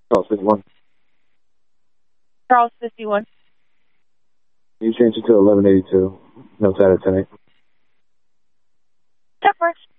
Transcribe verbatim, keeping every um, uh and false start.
Charles fifty-one. Charles fifty-one. You change it to eleven eighty-two. No Saturday tonight. That works.